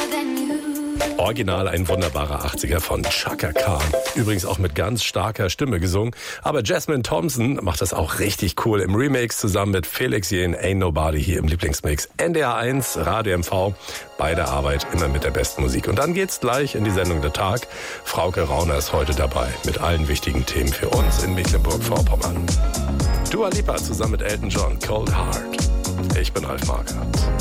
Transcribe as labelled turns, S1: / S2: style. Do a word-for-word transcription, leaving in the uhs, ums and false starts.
S1: Original ein wunderbarer achtziger von Chaka Khan. Übrigens auch mit ganz starker Stimme gesungen. Aber Jasmine Thompson macht das auch richtig cool im Remix zusammen mit Felix Jähn, Ain't Nobody hier im Lieblingsmix. N D R eins, Radio M V, bei der Arbeit immer mit der besten Musik. Und dann geht's gleich in die Sendung Der Tag. Frauke Rauner ist heute dabei mit allen wichtigen Themen für uns in Mecklenburg-Vorpommern. Dua Lipa zusammen mit Elton John, Cold Heart. Ich bin Ralf Marquardt.